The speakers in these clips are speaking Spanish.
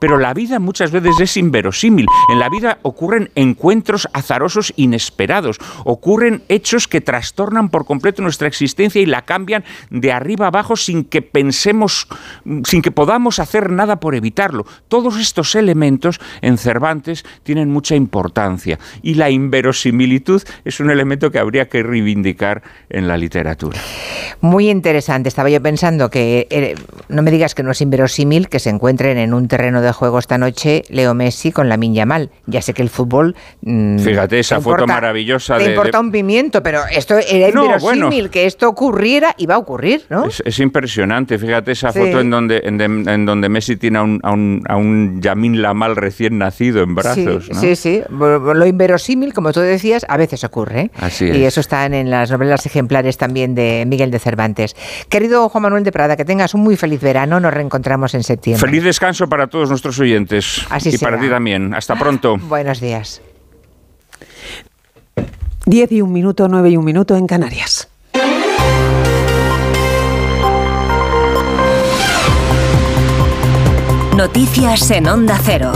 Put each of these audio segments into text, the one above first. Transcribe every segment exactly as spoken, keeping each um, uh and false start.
pero la vida muchas veces es inverosímil. En la vida ocurren encuentros azarosos inesperados, ocurren hechos que trastornan por completo nuestra existencia y la cambian de arriba abajo sin que pensemos, sin que podamos hacer nada por evitarlo. Todos estos elementos en Cervantes tienen mucha importancia y la inverosimilitud es un elemento que habría que reivindicar en la literatura. Muy interesante. Estaba yo pensando que eh, no me digas que no es inverosímil que se encuentren en un terreno de juego esta noche Leo Messi con Lamine Yamal. Ya sé que el fútbol... Mmm, Fíjate, esa importa, foto maravillosa te de... Te importa de... un pimiento, pero esto era inverosímil, no, bueno, que esto ocurriera y va a ocurrir, ¿no? Es, es impresionante. Fíjate esa sí. foto en donde, en, de, en donde Messi tiene a un, a un, a un Lamine Yamal recién nacido en brazos, sí, ¿no? Sí, sí. Lo inverosímil, como tú decías, a veces ocurre, ¿eh? Así es. Y eso está en, en las novelas ejemplares también de Miguel de Cervantes. Querido Juan Manuel de Prada, que tengas un muy feliz verano. Nos reencontramos en septiembre. Feliz descanso para todos nuestros oyentes. Así y será. Para ti también. Hasta pronto. Buenos días. Diez y un minuto, nueve y un minuto en Canarias. Noticias en Onda Cero.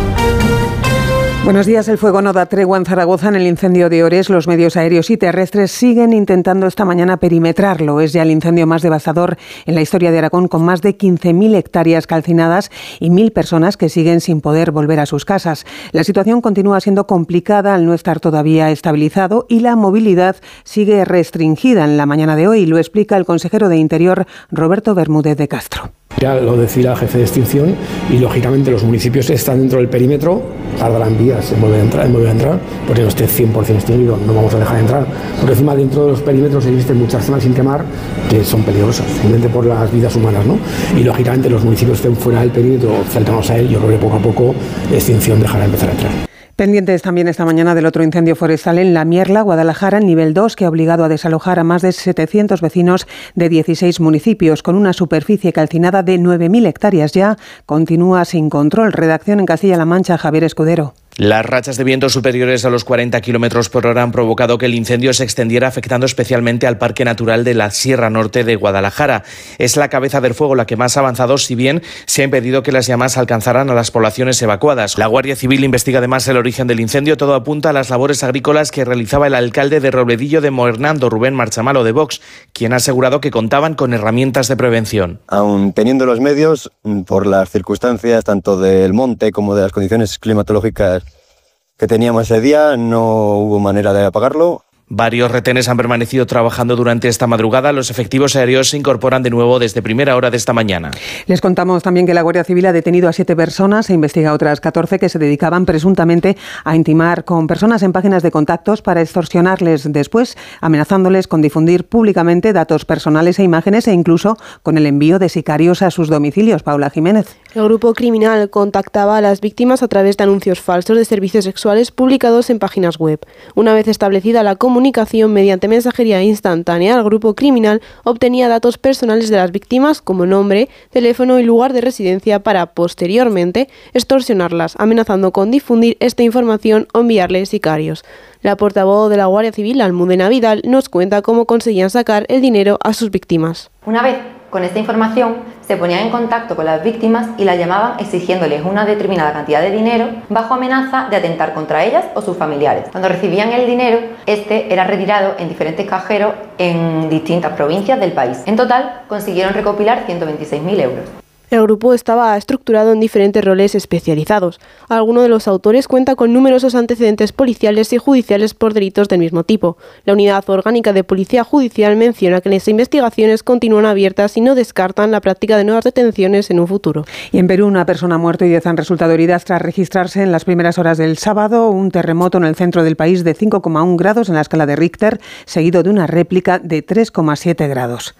Buenos días. El fuego no da tregua en Zaragoza en el incendio de Ores. Los medios aéreos y terrestres siguen intentando esta mañana perimetrarlo. Es ya el incendio más devastador en la historia de Aragón, con más de quince mil hectáreas calcinadas y mil personas que siguen sin poder volver a sus casas. La situación continúa siendo complicada al no estar todavía estabilizado y la movilidad sigue restringida en la mañana de hoy. Lo explica el consejero de Interior, Roberto Bermúdez de Castro. Ya lo decía el jefe de extinción y lógicamente los municipios están dentro del perímetro, tardarán días en volver a entrar, en volver a entrar porque no esté cien por ciento extinguido, no vamos a dejar de entrar. Por encima, dentro de los perímetros existen muchas zonas sin quemar que son peligrosas, simplemente por las vidas humanas, ¿no? Y lógicamente los municipios que estén fuera del perímetro, cercanos a él, yo creo que poco a poco extinción dejará de empezar a entrar. Pendientes también esta mañana del otro incendio forestal en La Mierla, Guadalajara, en nivel dos, que ha obligado a desalojar a más de setecientos vecinos de dieciséis municipios. Con una superficie calcinada de nueve mil hectáreas ya, continúa sin control. Redacción en Castilla-La Mancha, Javier Escudero. Las rachas de viento superiores a los cuarenta kilómetros por hora han provocado que el incendio se extendiera, afectando especialmente al Parque Natural de la Sierra Norte de Guadalajara. Es la cabeza del fuego la que más ha avanzado, si bien se ha impedido que las llamas alcanzaran a las poblaciones evacuadas. La Guardia Civil investiga además el origen del incendio. Todo apunta a las labores agrícolas que realizaba el alcalde de Robledillo de Moernando, Rubén Marchamalo, de Vox, quien ha asegurado que contaban con herramientas de prevención. Aun teniendo los medios, por las circunstancias tanto del monte como de las condiciones climatológicas que teníamos ese día, no hubo manera de apagarlo. Varios retenes han permanecido trabajando durante esta madrugada. Los efectivos aéreos se incorporan de nuevo desde primera hora de esta mañana. Les contamos también que la Guardia Civil ha detenido a siete personas e investiga a otras catorce que se dedicaban presuntamente a intimar con personas en páginas de contactos para extorsionarles después, amenazándoles con difundir públicamente datos personales e imágenes e incluso con el envío de sicarios a sus domicilios. Paula Jiménez. El grupo criminal contactaba a las víctimas a través de anuncios falsos de servicios sexuales publicados en páginas web. Una vez establecida la comunicación mediante mensajería instantánea, el grupo criminal obtenía datos personales de las víctimas como nombre, teléfono y lugar de residencia para posteriormente extorsionarlas, amenazando con difundir esta información o enviarles sicarios. La portavoz de la Guardia Civil, Almudena Vidal, nos cuenta cómo conseguían sacar el dinero a sus víctimas. Una vez con esta información se ponían en contacto con las víctimas y las llamaban exigiéndoles una determinada cantidad de dinero bajo amenaza de atentar contra ellas o sus familiares. Cuando recibían el dinero, este era retirado en diferentes cajeros en distintas provincias del país. En total consiguieron recopilar ciento veintiséis mil euros. El grupo estaba estructurado en diferentes roles especializados. Alguno de los autores cuenta con numerosos antecedentes policiales y judiciales por delitos del mismo tipo. La Unidad Orgánica de Policía Judicial menciona que las investigaciones continúan abiertas y no descartan la práctica de nuevas detenciones en un futuro. Y en Perú, una persona ha muerto y diez han resultado heridas tras registrarse en las primeras horas del sábado un terremoto en el centro del país de cinco coma uno grados en la escala de Richter, seguido de una réplica de tres coma siete grados.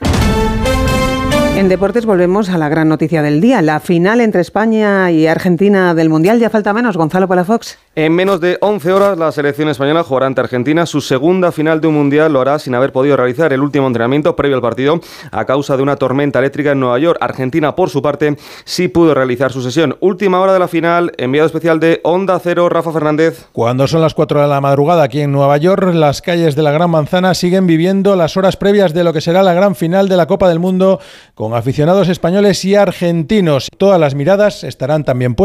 En deportes volvemos a la gran noticia del día, la final entre España y Argentina del Mundial. Ya falta menos, Gonzalo Palafox. En menos de once horas la selección española jugará ante Argentina su segunda final de un Mundial. Lo hará sin haber podido realizar el último entrenamiento previo al partido a causa de una tormenta eléctrica en Nueva York. Argentina, por su parte, sí pudo realizar su sesión. Última hora de la final, enviado especial de Onda Cero, Rafa Fernández. Cuando son las cuatro de la madrugada aquí en Nueva York, las calles de la Gran Manzana siguen viviendo las horas previas de lo que será la gran final de la Copa del Mundo, con aficionados españoles y argentinos. Todas las miradas estarán también puestas